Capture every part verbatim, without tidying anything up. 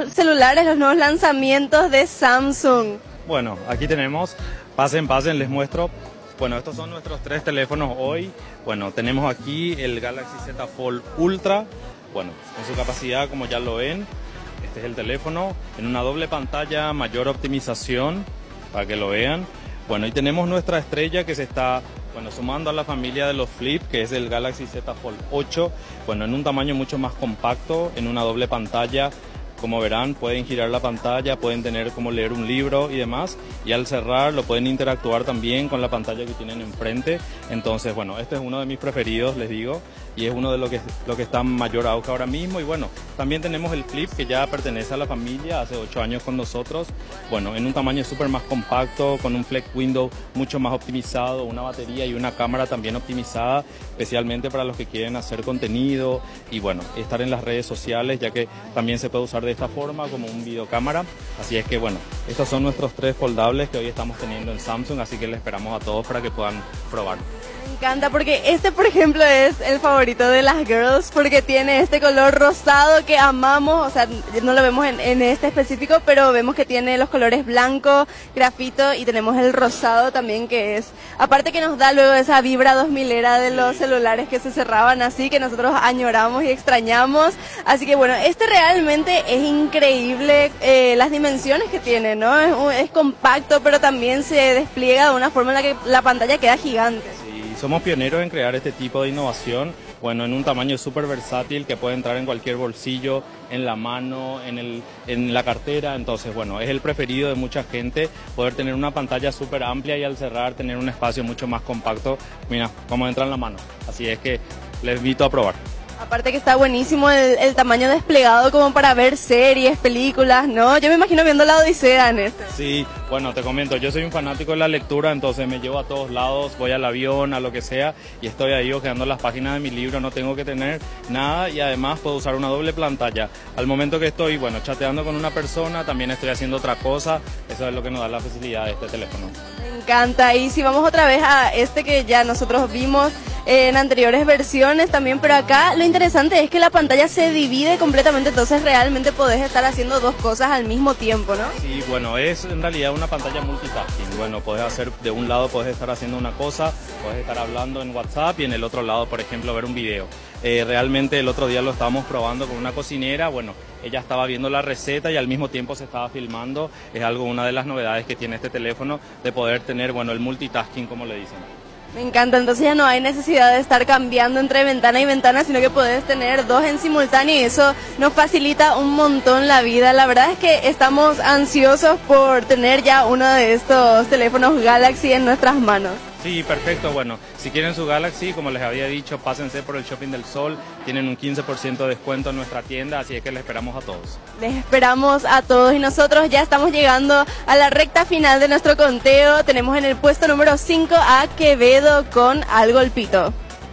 nuevos celulares, los nuevos lanzamientos de Samsung. Bueno, aquí tenemos, pasen, pasen, les muestro. Bueno, estos son nuestros tres teléfonos hoy. Bueno, tenemos aquí el Galaxy Z Fold Ultra. Bueno, en su capacidad, como ya lo ven, este es el teléfono en una doble pantalla, mayor optimización, para que lo vean. Bueno, y tenemos nuestra estrella que se está, bueno, sumando a la familia de los Flip, que es el Galaxy Z Fold ocho. Bueno, en un tamaño mucho más compacto, en una doble pantalla. Como verán, pueden girar la pantalla, pueden tener como leer un libro y demás, y al cerrar lo pueden interactuar también con la pantalla que tienen enfrente. Entonces, bueno, este es uno de mis preferidos, les digo, y es uno de los que, lo que está en mayor auge ahora mismo. Y bueno, también tenemos el Flip, que ya pertenece a la familia, hace ocho años con nosotros. Bueno, en un tamaño súper más compacto, con un flex window mucho más optimizado, una batería y una cámara también optimizada, especialmente para los que quieren hacer contenido y bueno, estar en las redes sociales, ya que también se puede usar de esta forma como un videocámara. Así es que bueno, estos son nuestros tres foldables que hoy estamos teniendo en Samsung, así que les esperamos a todos para que puedan probar. Me encanta porque este, por ejemplo, es el favorito de las girls porque tiene este color rosado que amamos, o sea, no lo vemos en, en este específico, pero vemos que tiene los colores blanco, grafito y tenemos el rosado también, que es, aparte que nos da luego esa vibra dos milera de los celulares que se cerraban así, que nosotros añoramos y extrañamos. Así que bueno, este realmente es increíble, eh, las dimensiones que tiene, ¿no? Es, es compacto, pero también se despliega de una forma en la que la pantalla queda gigante. Somos pioneros en crear este tipo de innovación, bueno, en un tamaño súper versátil que puede entrar en cualquier bolsillo, en la mano, en, el, en la cartera. Entonces, bueno, es el preferido de mucha gente, poder tener una pantalla súper amplia y al cerrar tener un espacio mucho más compacto. Mira cómo entra en la mano, así es que les invito a probar. Aparte que está buenísimo el, el tamaño desplegado como para ver series, películas, ¿no? Yo me imagino viendo la Odisea en este. Sí, bueno, te comento, yo soy un fanático de la lectura, entonces me llevo a todos lados, voy al avión, a lo que sea, y estoy ahí hojeando las páginas de mi libro, no tengo que tener nada y además puedo usar una doble pantalla. Al momento que estoy, bueno, chateando con una persona, también estoy haciendo otra cosa, eso es lo que nos da la facilidad de este teléfono. Me encanta, y si vamos otra vez a este que ya nosotros vimos en anteriores versiones también, pero acá lo interesante es que la pantalla se divide completamente, entonces realmente podés estar haciendo dos cosas al mismo tiempo, ¿no? Sí, bueno, es en realidad una pantalla multitasking. Bueno, podés hacer, de un lado podés estar haciendo una cosa, podés estar hablando en WhatsApp y en el otro lado, por ejemplo, ver un video. Eh, realmente el otro día lo estábamos probando con una cocinera, bueno, ella estaba viendo la receta y al mismo tiempo se estaba filmando. Es algo, una de las novedades que tiene este teléfono, de poder tener, bueno, el multitasking, como le dicen. Me encanta, entonces ya no hay necesidad de estar cambiando entre ventana y ventana, sino que puedes tener dos en simultáneo y eso nos facilita un montón la vida. La verdad es que estamos ansiosos por tener ya uno de estos teléfonos Galaxy en nuestras manos. Sí, perfecto. Bueno, si quieren su Galaxy, como les había dicho, pásense por el Shopping del Sol. Tienen un quince por ciento de descuento en nuestra tienda, así es que les esperamos a todos. Les esperamos a todos y nosotros ya estamos llegando a la recta final de nuestro conteo. Tenemos en el puesto número cinco a Quevedo con Al Golpito.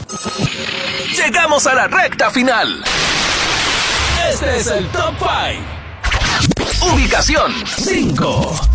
Llegamos a la recta final. Este es el Top cinco. Ubicación cinco.